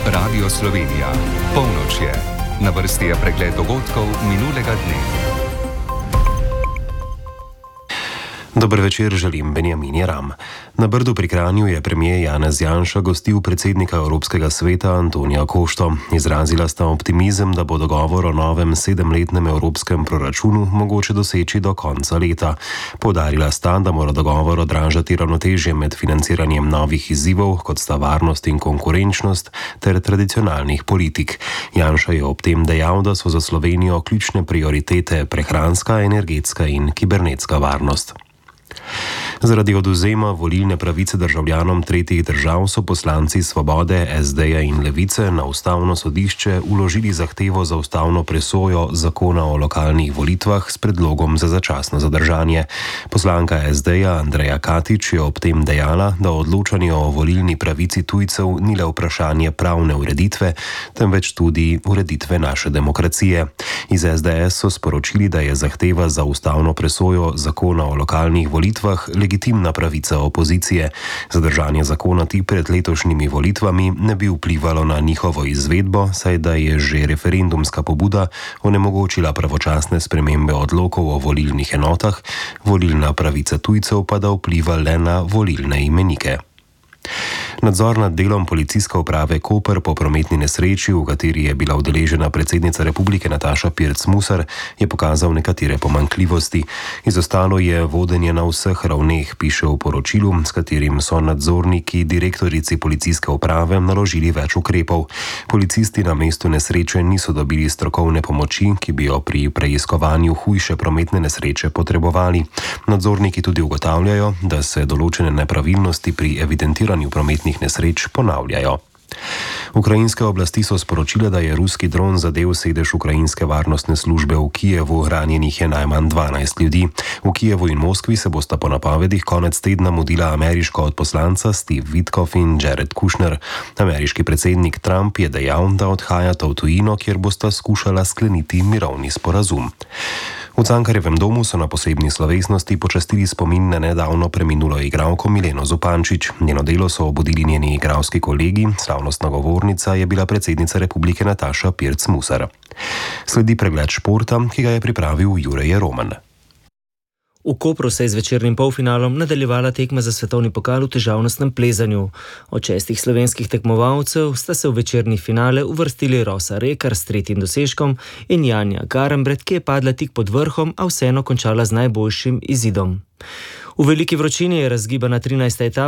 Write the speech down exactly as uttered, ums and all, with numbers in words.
Radio Slovenija. Polnoč je. Na vrsti je pregled dogodkov minulega dne. Dober večer, želim Benjamin Jeram. Na Brdu pri Kranju je premier Janez Janša gostil predsednika Evropskega sveta Antonija Košto. Izrazila sta optimizem, da bo dogovor o novem sedemletnem evropskem proračunu mogoče doseči do konca leta. Poudarila sta, da mora dogovor odražati ravnotežje med financiranjem novih izzivov, kot sta varnost in konkurenčnost, ter tradicionalnih politik. Janša je ob tem dejal, da so za Slovenijo ključne prioritete prehranska, energetska in kibernetska varnost. Zaradi odvzema volilne pravice državljanom tretjih držav so poslanci Svobode, es deja in Levice na ustavno sodišče vložili zahtevo za ustavno presojo zakona o lokalnih volitvah s predlogom za začasno zadržanje. Poslanka es deja Andreja Katič je ob tem dejala, da odločanje o volilni pravici tujcev ni le vprašanje pravne ureditve, temveč tudi ureditve naše demokracije. Iz es de es so sporočili, da je zahteva za ustavno presojo zakona o lokalnih volitvah legitimna pravica opozicije. Zadržanje zakona tik pred letošnjimi volitvami ne bi vplivalo na njihovo izvedbo, saj da je že referendumska pobuda onemogočila pravočasne spremembe odlokov o volilnih enotah, volilna pravica tujcev pa da vpliva le na volilne imenike. Nadzor nad delom policijske uprave Koper po prometni nesreči, v kateri je bila udeležena predsednica republike Nataša Pirc Musar, je pokazal nekatere pomanjkljivosti. Izostalo je vodenje na vseh ravneh, piše v poročilu, s katerim so nadzorniki direktorici policijske uprave naložili več ukrepov. Policisti na mestu nesreče niso dobili strokovne pomoči, ki bi jo pri preiskovanju hujše prometne nesreče potrebovali. Nadzorniki tudi ugotavljajo, da se določene nepravilnosti pri evidentiranju prometnih nesreč ponavljajo. Ukrajinske oblasti so sporočile, da je ruski dron zadel sedež ukrajinske varnostne službe v Kijevu, ranjenih je najmanj dvanajst ljudi. V Kijevu in Moskvi se bosta po napovedih konec tedna mudila ameriška odposlanca Steve Witkoff in Jared Kushner. Ameriški predsednik Trump je dejal, da odhajata v tujino, kjer bosta skušala skleniti mirovni sporazum. V Cankarjevem domu so na posebni slovesnosti počastili spomin na nedavno preminulo igralko Mileno Zupančič. Njeno delo so obudili njeni igralski kolegi, slavnostna govornica je bila predsednica republike Nataša Pirc Musar. Sledi pregled športa, ki ga je pripravil Jure Roman. V Kopru se je z večernim polfinalom nadaljevala tekma za svetovni pokal v težavnostnem plezanju. Od šestih slovenskih tekmovalcev sta se v večerni finale uvrstili Rosa Rekar s tretjim dosežkom in Janja Garambret, ki je padla tik pod vrhom, a vseeno končala z najboljšim izidom. V veliki vročini je razgibana trinajsta etapa